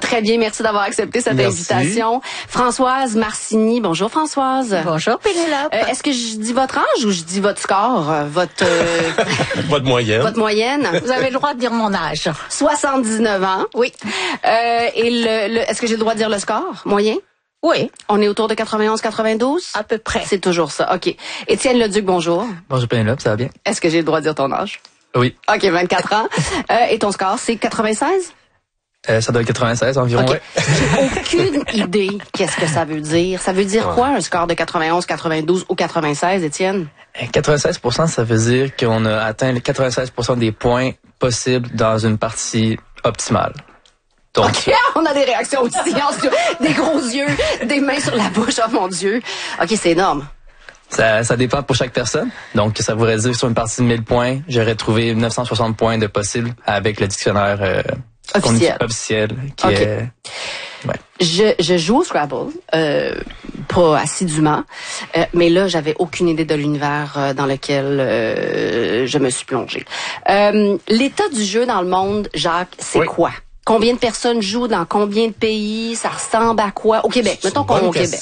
Très bien, merci d'avoir accepté cette invitation. Françoise Marcini, bonjour Françoise. Bonjour Pénélope. Est-ce que je dis votre âge ou je dis votre score, votre moyenne? Votre moyenne. Vous avez le droit de dire mon âge. 79 ans. Oui. Est-ce que j'ai le droit de dire le score moyen? Oui. On est autour de 91-92? À peu près. C'est toujours ça, OK. Étienne Leduc, bonjour. Bonjour Pénélope, ça va bien? Est-ce que j'ai le droit de dire ton âge? Oui. OK, 24 ans. Et ton score, c'est 96? Ça doit être 96 environ, okay. Ouais. J'ai aucune idée qu'est-ce que ça veut dire. Ça veut dire quoi, un score de 91, 92 ou 96, Étienne? 96%, ça veut dire qu'on a atteint les 96% des points possibles dans une partie optimale. Donc, OK, on a des réactions aussi, des gros yeux, des mains sur la bouche, oh mon Dieu. OK, c'est énorme. Ça dépend pour chaque personne. Donc, ça voudrait dire sur une partie de 1000 points, j'aurais trouvé 960 points de possible avec le dictionnaire officiel qui est... Ouais. Je joue au Scrabble, pas assidûment, mais là, j'avais aucune idée de l'univers dans lequel je me suis plongée. L'état du jeu dans le monde, Jacques, c'est quoi? Combien de personnes jouent dans combien de pays? Ça ressemble à quoi? Au Québec, mettons qu'on est au Québec.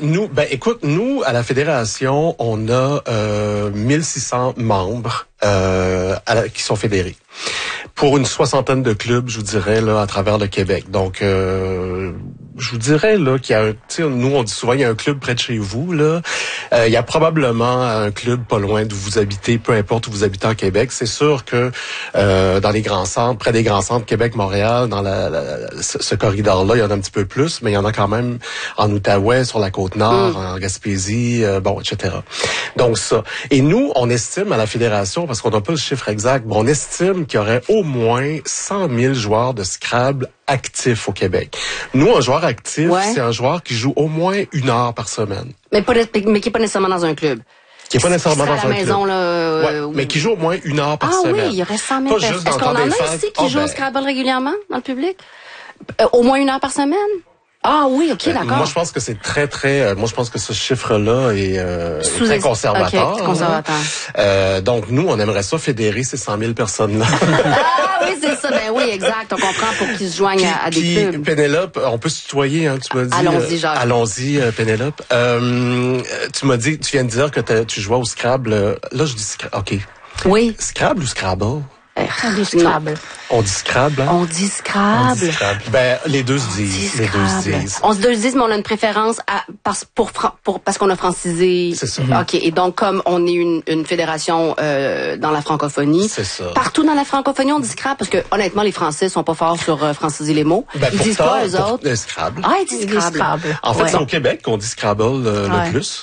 Nous, à la Fédération, on a 1600 membres qui sont fédérés. Pour une soixantaine de clubs, je vous dirais, là, à travers le Québec. Donc, je vous dirais là qu'il y a nous on dit souvent il y a un club près de chez vous là. Il y a probablement un club pas loin d'où vous habitez, peu importe où vous habitez en Québec. C'est sûr que dans les grands centres, près des grands centres, Québec, Montréal, dans ce corridor-là, il y en a un petit peu plus, mais il y en a quand même en Outaouais, sur la Côte-Nord, en Gaspésie, etc. Donc ça. Et nous, on estime à la Fédération, parce qu'on n'a pas le chiffre exact, mais on estime qu'il y aurait au moins 100 000 joueurs de Scrabble actifs au Québec. Nous, un joueur actif, c'est un joueur qui joue au moins 1 heure par semaine. Mais qui n'est pas nécessairement dans un club. Qui n'est pas nécessairement dans un maison, club. Là, mais qui joue au moins 1 heure par semaine. Ah oui, il y aurait 100 000 personnes. Est-ce qu'on en a ici qui jouent au Scrabble régulièrement dans le public? Au moins 1 heure par semaine? Ah oui, OK, d'accord. Moi, je pense que c'est très... moi, je pense que ce chiffre-là est très conservateur. Okay, conservateur. Donc, nous, on aimerait ça fédérer ces 100 000 personnes-là. Ah oui, c'est ça. Ben oui, exact. On comprend pour qu'ils se joignent à des clubs. Pénélope, on peut se tutoyer, hein, tu m'as dit. Allons-y, Jacques. Allons-y, Pénélope. Tu m'as dit, tu viens de dire que tu jouais au Scrabble. Là, je dis Scrabble. OK. Oui. Scrabble ou Scrabble? On dit Scrabble. On dit Scrabble, hein? On dit Scrabble. On dit Scrabble. Ben, les deux se disent. Les deux se disent. On se disent, mais on a une préférence parce qu'on a francisé. C'est ça. OK. Et donc, comme on est une fédération dans la francophonie. C'est ça. Partout dans la francophonie, on dit Scrabble parce que, honnêtement, les Français sont pas forts sur franciser les mots. Ben, ils disent pas, eux autres. Scrabble. Ah, ils disent Scrabble. En fait, c'est au Québec qu'on dit Scrabble le plus.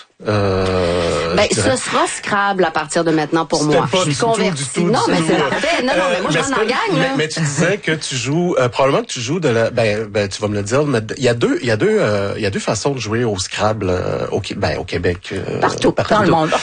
Ce sera Scrabble à partir de maintenant pour moi. Je suis convertie. Non, mais c'est parfait. Non, mais moi, je rentre dans la gang, là. Mais tu disais que tu joues, probablement que tu joues tu vas me le dire, mais il y a deux façons de jouer au Scrabble au Québec. Partout dans le monde.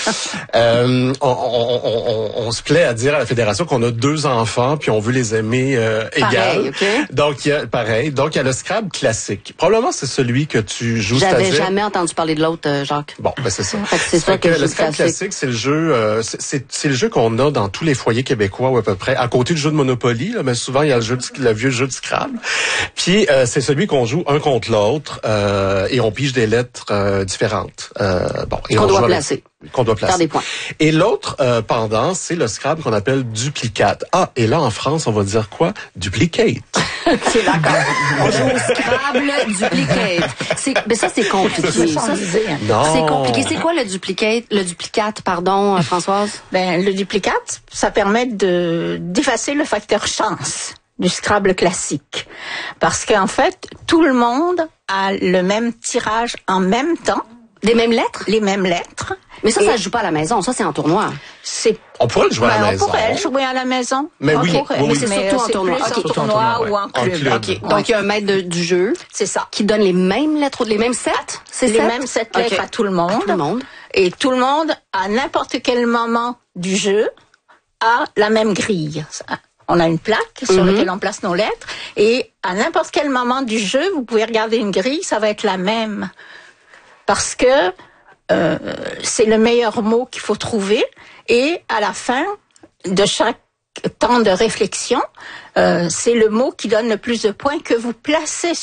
On se plaît à dire à la Fédération qu'on a 2 enfants puis on veut les aimer égal. Okay. Donc, il y a le Scrabble classique. Probablement, c'est celui que tu joues. J'avais jamais entendu parler de l'autre, Jacques. Bon, ben c'est ça. C'est ça que le Scrabble classique, c'est le jeu, c'est le jeu qu'on a dans tous les foyers québécois ou à peu près. À côté du jeu de Monopoly, là, mais souvent il y a le vieux jeu de Scrabble. Puis c'est celui qu'on joue un contre l'autre et on pige des lettres différentes. Et qu'on doit placer. Faire des points. Et l'autre pendant, c'est le Scrabble qu'on appelle duplicate. Ah, et là en France, on va dire quoi? Duplicate. C'est d'accord. On joue au Scrabble duplicate. Mais ça, c'est compliqué. C'est compliqué. C'est quoi le duplicate, pardon, Françoise? Ben, le duplicate, ça permet d'effacer le facteur chance du Scrabble classique. Parce qu'en fait, tout le monde a le même tirage en même temps. Des mêmes lettres? Les mêmes lettres. Mais ça se joue pas à la maison. Ça, c'est en tournoi. On pourrait le jouer à la maison. On pourrait le jouer à la maison. Mais oui. Mais c'est surtout en tournoi. En tournoi ou en club. Okay. Donc, il y a un maître du jeu. C'est ça. Qui donne les mêmes lettres, les mêmes 7? C'est les mêmes 7 lettres à tout le monde. Et tout le monde, à n'importe quel moment du jeu, a la même grille. On a une plaque sur laquelle on place nos lettres. Et à n'importe quel moment du jeu, vous pouvez regarder une grille, ça va être la même. Parce que c'est le meilleur mot qu'il faut trouver. Et à la fin de chaque temps de réflexion, c'est le mot qui donne le plus de points que vous placez